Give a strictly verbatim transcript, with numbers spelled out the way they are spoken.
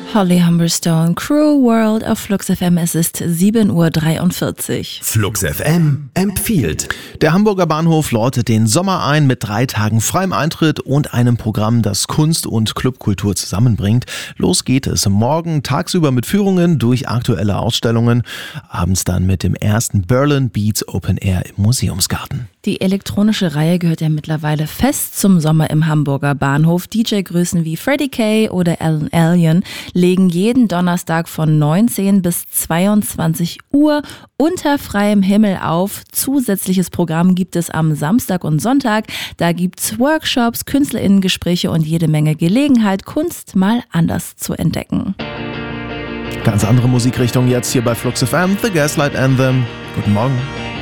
Holly Humberstone, Cruel World auf Flux F M. Es ist sieben Uhr dreiundvierzig. Flux F M empfiehlt. Der Hamburger Bahnhof läutet den Sommer ein mit drei Tagen freiem Eintritt und einem Programm, das Kunst und Clubkultur zusammenbringt. Los geht es morgen tagsüber mit Führungen durch aktuelle Ausstellungen, abends dann mit dem ersten Berlin Beats Open Air im Museumsgarten. Die elektronische Reihe gehört ja mittlerweile fest zum Sommer im Hamburger Bahnhof. D J-Größen wie Freddie Kay oder Alan Alien legen jeden Donnerstag von neunzehn bis zweiundzwanzig Uhr unter freiem Himmel auf. Zusätzliches Programm gibt es am Samstag und Sonntag. Da gibt's Workshops, KünstlerInnen-Gespräche und jede Menge Gelegenheit, Kunst mal anders zu entdecken. Ganz andere Musikrichtung jetzt hier bei Flux F M, The Gaslight Anthem. Guten Morgen.